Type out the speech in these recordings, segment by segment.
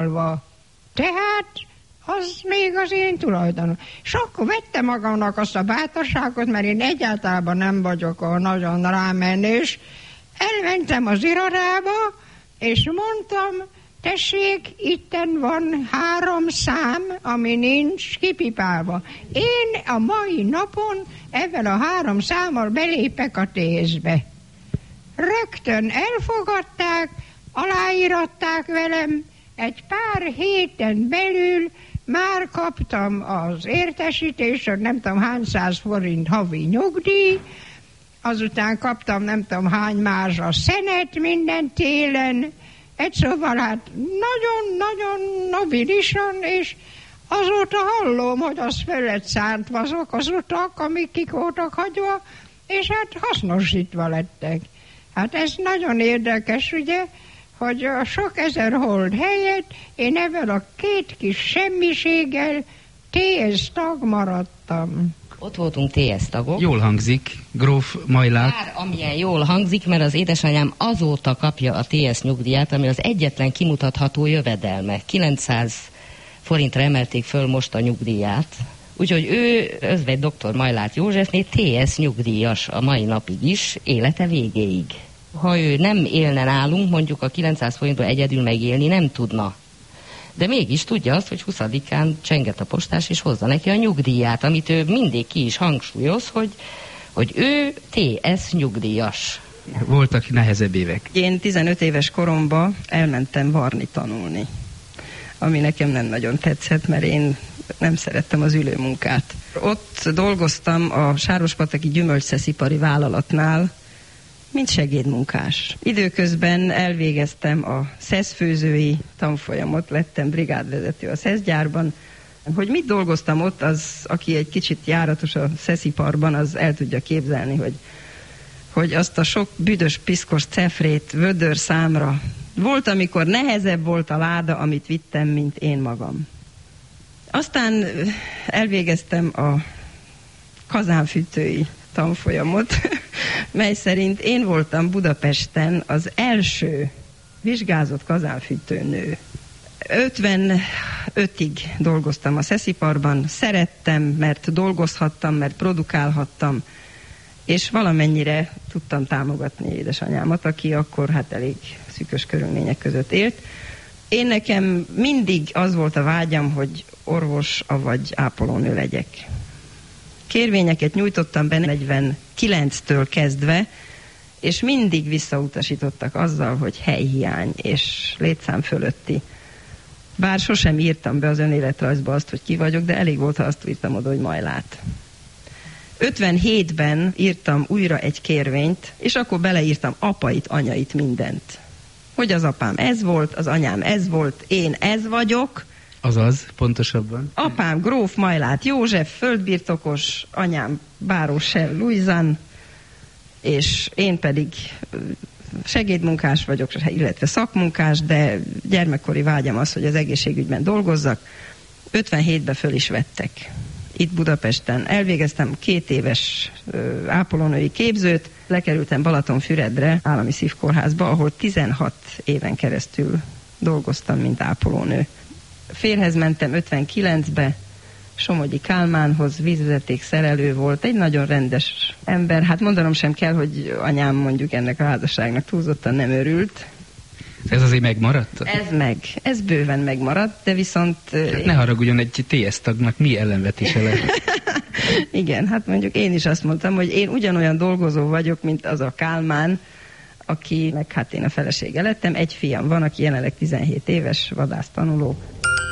Tehát az még az én tulajdonom. És akkor vettem magamnak azt a bátorságot, mert én egyáltalán nem vagyok a nagyon rámenős. Elmentem az irodába, és mondtam, tessék, itten van 3 szám, ami nincs kipipálva. Én a mai napon ebben a 3 számmal belépek a TS-be. Rögtön elfogadták, aláíratták velem, egy pár héten belül már kaptam az értesítést, hogy nem tudom hány 100 forint havi nyugdíj, azután kaptam nem tudom hány mázsa szenet minden télen, egy szóval hát nagyon-nagyon nobilisan, és azóta hallom, hogy az föl lett szántva azok az utak, amik kik voltak hagyva, és hát hasznosítva lettek. Hát ez nagyon érdekes, ugye, hogy a sok ezer hold helyett én ebben a 2 kis semmiséggel TS tag maradtam. Ott voltunk TS tagok. Jól hangzik, gróf Majlát. Bár amilyen jól hangzik, mert az édesanyám azóta kapja a TS nyugdíját, ami az egyetlen kimutatható jövedelme. 900 forintra emelték föl most a nyugdíját. Úgyhogy ő, özvegy dr. Majlát Józsefné, TS nyugdíjas a mai napig is, élete végéig. Ha ő nem élne nálunk, mondjuk a 900 forintból egyedül megélni nem tudna. De mégis tudja azt, hogy 20-án csenget a postás, és hozza neki a nyugdíját, amit ő mindig ki is hangsúlyoz, hogy ő TS nyugdíjas. Voltak nehezebb évek. Én 15 éves koromban elmentem varni tanulni, ami nekem nem nagyon tetszett, mert én nem szerettem az ülőmunkát. Ott dolgoztam a Sárospataki Gyümölcsszeszipari Vállalatnál, mint segédmunkás. Időközben elvégeztem a szeszfőzői tanfolyamot, lettem brigádvezető a szeszgyárban. Hogy mit dolgoztam ott, az, aki egy kicsit járatos a szesziparban, az el tudja képzelni, hogy azt a sok büdös, piszkos cefrét vödör számra. Volt, amikor nehezebb volt a láda, amit vittem, mint én magam. Aztán elvégeztem a kazánfűtői tanfolyamot, mely szerint én voltam Budapesten az első vizsgázott kazánfűtőnő. 55-ig dolgoztam a szesziparban, szerettem, mert dolgozhattam, mert produkálhattam, és valamennyire tudtam támogatni édesanyámat, aki akkor hát elég szűkös körülmények között élt. Én nekem mindig az volt a vágyam, hogy orvos, avagy ápolónő legyek. Kérvényeket nyújtottam be 49-től kezdve, és mindig visszautasítottak azzal, hogy helyhiány és létszám fölötti. Bár sosem írtam be az önéletrajzba azt, hogy ki vagyok, de elég volt, ha azt írtam oda, hogy Majlát. 57-ben írtam újra egy kérvényt, és akkor beleírtam apait, anyait, mindent. Hogy az apám ez volt, az anyám ez volt, én ez vagyok. Azaz, pontosabban. Apám gróf Majlát József, földbirtokos, anyám Báró Sev Luizan, és én pedig segédmunkás vagyok, illetve szakmunkás, de gyermekkori vágyam az, hogy az egészségügyben dolgozzak. 57-ben föl is vettek. Itt Budapesten elvégeztem 2 éves ápolónői képzőt, lekerültem Balatonfüredre, állami szívkórházba, ahol 16 éven keresztül dolgoztam, mint ápolónő. Férhez mentem 59-be, Somogyi Kálmánhoz, vízvezeték szerelő volt, egy nagyon rendes ember. Hát mondanom sem kell, hogy anyám mondjuk ennek a házasságnak túlzottan nem örült. Ez azért megmaradt? Ez bőven megmaradt, de viszont... Hát ne haragudjon, egy TS tagnak mi ellenvetése lehet? Igen, hát mondjuk én is azt mondtam, hogy én ugyanolyan dolgozó vagyok, mint az a Kálmán, akinek hát én a felesége lettem. Egy fiam van, aki jelenleg 17 éves, vadásztanuló.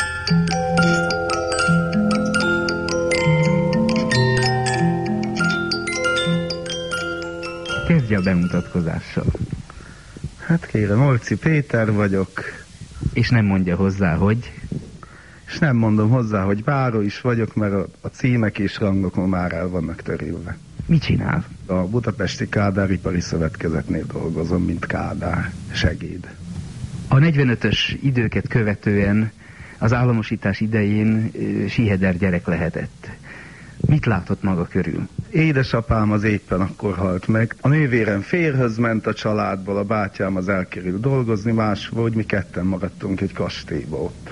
Kezdje a bemutatkozással. Hát kérem, Olci Péter vagyok. És nem mondja hozzá, hogy... És nem mondom hozzá, hogy báró is vagyok, mert a címek és rangok ma már el vannak törülve. Mit csinál? A Budapesti Kádár Ipari Szövetkezetnél dolgozom, mint Kádár segéd. A 45-ös időket követően az államosítás idején síheder gyerek lehetett. Mit látott maga körül? Édesapám az éppen akkor halt meg. A nővérem férjhöz ment a családból, a bátyám az elkerült dolgozni máshol, hogy mi ketten maradtunk egy kastélyba ott.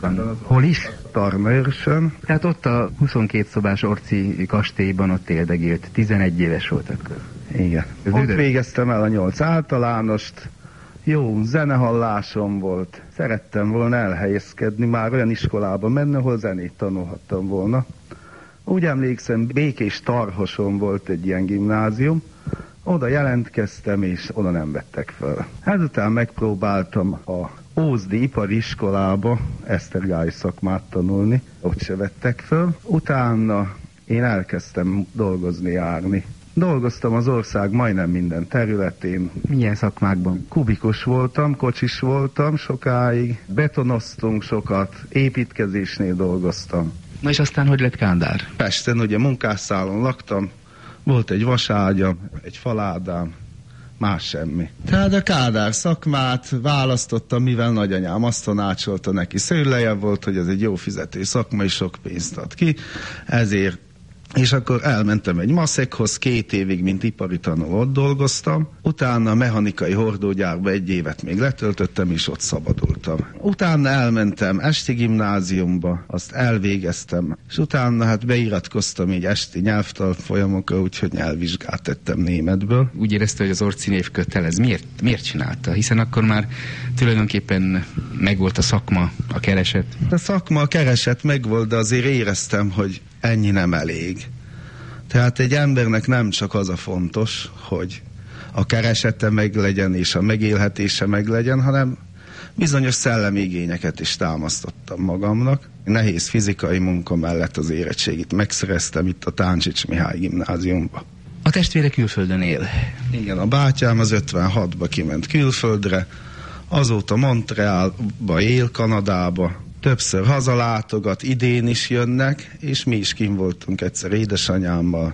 Hol is? Tarnaőrsön. Tehát ott a 22 szobás orci kastélyban ott éldegélt. 11 éves volt akkor. Igen. Ott végeztem el a 8 általánost. Jó zenehallásom volt. Szerettem volna elhelyezkedni, már olyan iskolába menni, ahol zenét tanulhattam volna. Úgy emlékszem, Békés Tarhoson volt egy ilyen gimnázium. Oda jelentkeztem, és oda nem vettek fel. Ezután megpróbáltam a Ózdi ipari iskolába esztergályi szakmát tanulni. Ott se vettek föl. Utána én elkezdtem dolgozni, járni. Dolgoztam az ország majdnem minden területén. Milyen szakmákban? Kubikus voltam, kocsis voltam sokáig, betonoztunk sokat, építkezésnél dolgoztam. Na és aztán hogy lett Kádár? Pesten ugye munkásszálon laktam, volt egy vaságyam, egy faládám, más semmi. Tehát a Kádár szakmát választottam, mivel nagyanyám azt tanácsolta neki. Szőleje volt, hogy ez egy jó fizető szakma, és sok pénzt ad ki, ezért. És akkor elmentem egy maszekhoz, 2 évig, mint ipari tanuló ott dolgoztam. Utána a mechanikai hordógyárba 1 évet még letöltöttem, és ott szabadultam. Utána elmentem esti gimnáziumba, azt elvégeztem, és utána hát beiratkoztam így esti nyelvtanfolyamokra, úgyhogy nyelvvizsgát tettem németből. Úgy érezte, hogy az orci név kötelez. Miért csinálta? Hiszen akkor már tulajdonképpen megvolt a szakma, a kereset. A szakma, a kereset megvolt, de azért éreztem, hogy ennyi nem elég. Tehát egy embernek nem csak az a fontos, hogy a keresete meglegyen és a megélhetése meglegyen, hanem bizonyos szellemi igényeket is támasztottam magamnak. Nehéz fizikai munka mellett az érettségit megszereztem itt a Táncsics Mihály gimnáziumba. A testvére külföldön él. Igen, a bátyám az 56-ba kiment külföldre, azóta Montrealba él, Kanadába, többször hazalátogat, idén is jönnek, és mi is kint voltunk egyszer édesanyámmal,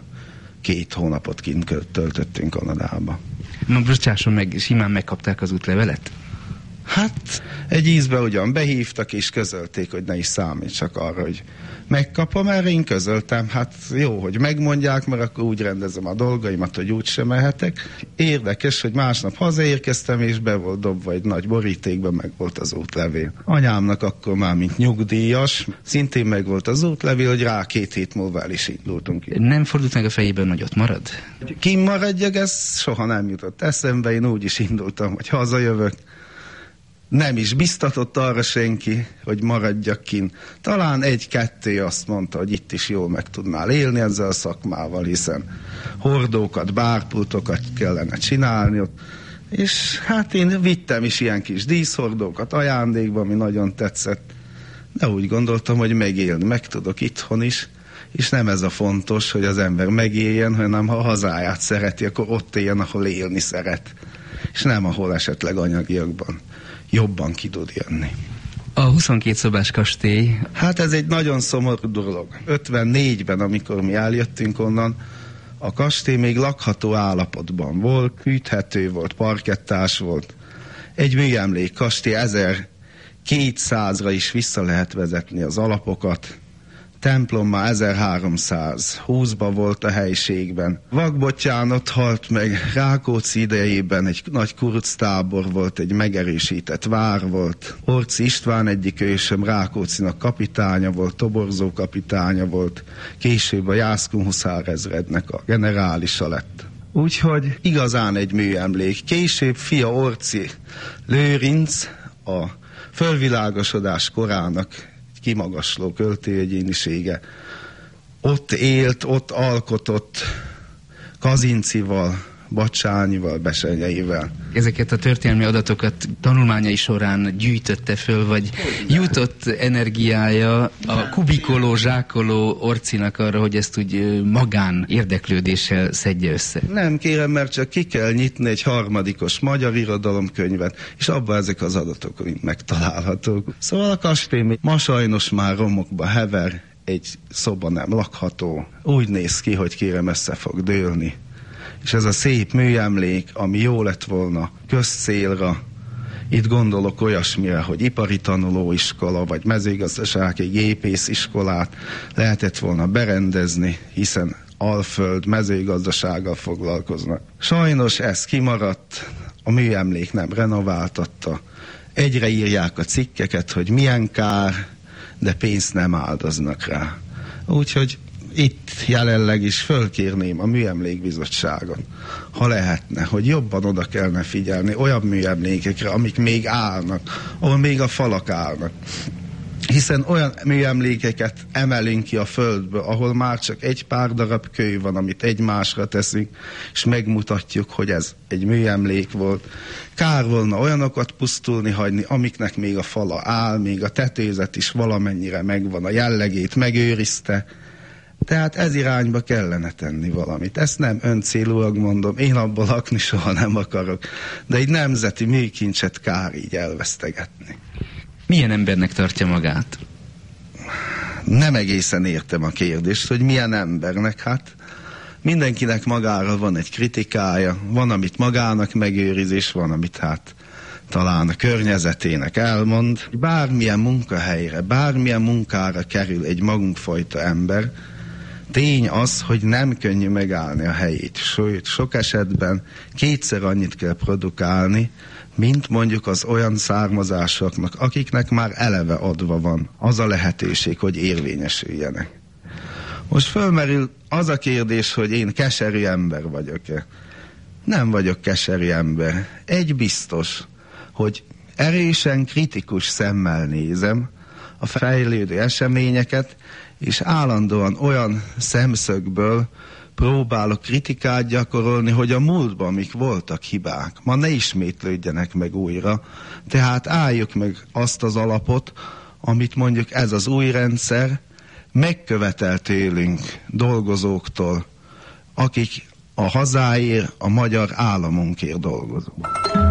2 hónapot kint töltöttünk Kanadába. Na, bocsásson meg, simán megkapták az útlevelet? Hát egy ízbe ugyan behívtak, és közölték, hogy ne is számítsak arra, hogy megkapom, erre én közöltem, hát jó, hogy megmondják, mert akkor úgy rendezem a dolgaimat, hogy úgy sem mehetek. Érdekes, hogy másnap hazaérkeztem, és be volt dobva egy nagy borítékben, meg volt az útlevél. Anyámnak akkor már, mint nyugdíjas, szintén meg volt az útlevél, hogy rá 2 hét múlva el is indultunk. Nem fordult meg a fejében, hogy ott marad? Kim maradjak, ez soha nem jutott eszembe, én úgy is indultam, hogy hazajövök. Nem is biztatott arra senki, hogy maradjak kint. Talán 1-2 azt mondta, hogy itt is jól meg tudnál élni ezzel a szakmával, hiszen hordókat, bárpultokat kellene csinálni ott. És hát én vittem is ilyen kis díszhordókat ajándékba, ami nagyon tetszett. De úgy gondoltam, hogy megélni meg tudok itthon is, és nem ez a fontos, hogy az ember megéljen, hanem ha a hazáját szereti, akkor ott éljen, ahol élni szeret. És nem ahol esetleg anyagiakban jobban ki tud jönni. A 22 szobás kastély... Hát ez egy nagyon szomorú dolog. 54-ben, amikor mi eljöttünk onnan, a kastély még lakható állapotban volt, hűthető volt, parkettás volt. Egy műemlék kastély, 1200-ra is vissza lehet vezetni az alapokat. Templom már 1320-ban volt a helyiségben. Vakbottyán ott halt meg, Rákóczi idejében egy nagy kuructábor volt, egy megerősített vár volt. Orczy István egyik ősöm Rákóczinak kapitánya volt, toborzó kapitánya volt, később a Jászkun huszárezrednek a generálisa lett. Úgyhogy igazán egy műemlék. Később fia Orczy Lőrinc a fölvilágosodás korának kimagasló költőegyénisége. Ott élt, ott alkotott Kazincival, Bacsányival, Besenyeivel. Ezeket a történelmi adatokat tanulmányai során gyűjtötte föl, vagy jutott energiája a kubikoló, zsákoló Orcinak arra, hogy ezt úgy magán érdeklődéssel szedje össze? Nem kérem, mert csak ki kell nyitni egy harmadikos magyar irodalomkönyvet, és abban ezek az adatok megtalálhatók. Szóval a kastély ma sajnos már romokba hever, egy szoba nem lakható. Úgy néz ki, hogy kérem, össze fog dőlni. És ez a szép műemlék, ami jó lett volna közcélra, Itt gondolok olyasmire, hogy ipari tanulóiskola, vagy mezőgazdasági gépésziskolát lehetett volna berendezni, hiszen Alföld mezőgazdasággal foglalkoznak. Sajnos ez kimaradt, a műemlék nem renováltatta. Egyre írják a cikkeket, hogy milyen kár, de pénzt nem áldoznak rá. Úgyhogy itt jelenleg is fölkérném a Műemlékbizottságot, ha lehetne, hogy jobban oda kellene figyelni olyan műemlékekre, amik még állnak, ahol még a falak állnak. Hiszen olyan műemlékeket emelünk ki a földből, ahol már csak egy pár darab kő van, amit egymásra teszünk, és megmutatjuk, hogy ez egy műemlék volt. Kár volna olyanokat pusztulni hagyni, amiknek még a fala áll, még a tetőzet is valamennyire megvan, a jellegét megőrizte. Tehát ez irányba kellene tenni valamit. Ezt nem öncélúak mondom, én abból lakni soha nem akarok, de egy nemzeti műkincset kár így elvesztegetni. Milyen embernek tartja magát? Nem egészen értem a kérdést, hogy milyen embernek. Hát mindenkinek magára van egy kritikája, van, amit magának megőriz, és van, amit hát talán a környezetének elmond. Bármilyen munkahelyre, bármilyen munkára kerül egy magunkfajta ember, tény az, hogy nem könnyű megállni a helyét. Sőt, sok esetben kétszer annyit kell produkálni, mint mondjuk az olyan származásoknak, akiknek már eleve adva van az a lehetőség, hogy érvényesüljenek. Most fölmerül az a kérdés, hogy én keserű ember vagyok-e. Nem vagyok keserű ember. Egy biztos, hogy erősen kritikus szemmel nézem a fejlődő eseményeket, és állandóan olyan szemszögből próbálok kritikát gyakorolni, hogy a múltban mik voltak hibák, ma ne ismétlődjenek meg újra. Tehát álljuk meg azt az alapot, amit mondjuk ez az új rendszer megkövetel tőlünk, dolgozóktól, akik a hazáért, a magyar államunkért dolgozunk.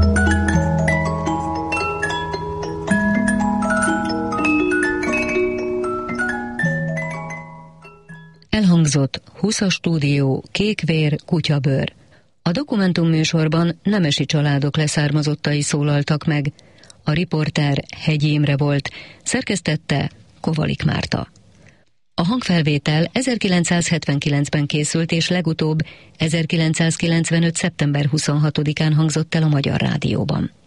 Elhangzott 20-as stúdió, kékvér, kutyabőr. A Dokumentum műsorban nemesi családok leszármazottai szólaltak meg. A riporter Hegyi Imre volt, szerkesztette Kovalik Márta. A hangfelvétel 1979-ben készült, és legutóbb 1995. szeptember 26-án hangzott el a Magyar Rádióban.